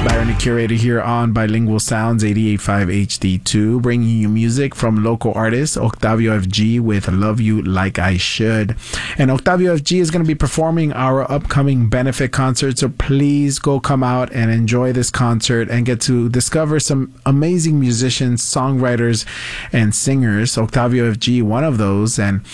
Byron the Curator here on Bilingual Sounds 88.5 HD2, bringing you music from local artist Octavio FG with Love You Like I Should. And Octavio FG is going to be performing our upcoming benefit concert, so please go come out and enjoy this concert and get to discover some amazing musicians, songwriters, and singers. Octavio FG, one of those. And